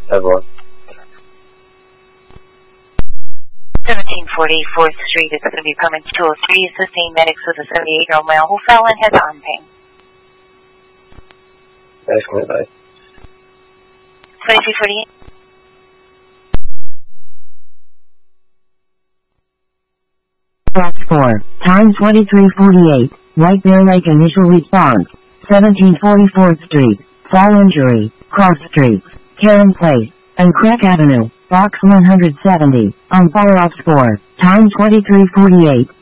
Everyone. 1744th Street, it's going to be Cummins 203, assisting medics with a 78-year-old male who fell and has arm pain. Excellent, bye. 2348. Box 4, time 2348, White Bear Lake initial response, 1744th Street, fall injury, cross streets, Karen Place, and Crack Avenue, box 170, on Fire Ops 4, time 2348.